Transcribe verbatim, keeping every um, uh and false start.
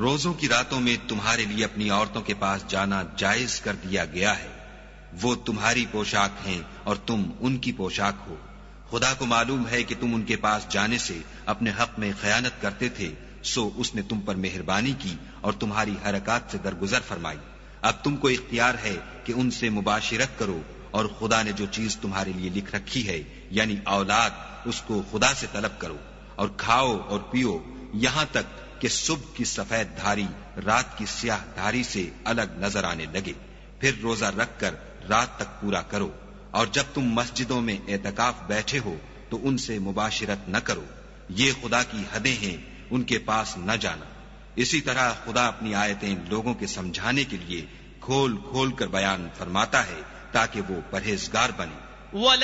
रोजों की रातों में तुम्हारे लिए अपनी औरतों के पास जाना जायज कर दिया गया है। वो तुम्हारी पोशाक हैं और तुम उनकी पोशाक हो। खुदा को मालूम है कि तुम उनके पास जाने से अपने हक में खयानत करते थे, सो उसने तुम पर मेहरबानी की और तुम्हारी हरकत से दरगुजर फरमाई। अब तुमको इख्तियार है कि उनसे मुबाशिरत करो, और खुदा ने जो चीज तुम्हारे लिए लिख रखी है यानी औलाद, उसको खुदा से तलब करो और खाओ और पियो यहां तक कि सुबह की सफेद धारी रात की स्याह धारी से अलग नजर आने लगे। फिर रोजा रखकर रात तक पूरा करो, और जब तुम मस्जिदों में एतकाफ बैठे हो तो उनसे मुबाशिरत न करो। ये खुदा की हदें हैं, उनके पास न जाना। इसी तरह खुदा अपनी आयतें लोगों के समझाने के लिए खोल खोल कर बयान फरमाता है ताकि वो परहेजगार बने।